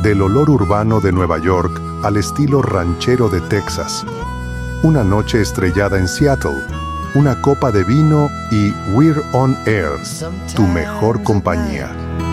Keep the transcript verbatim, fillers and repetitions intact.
del olor urbano de Nueva York al estilo ranchero de Texas. Una noche estrellada en Seattle, una copa de vino y We're on Air, tu mejor compañía.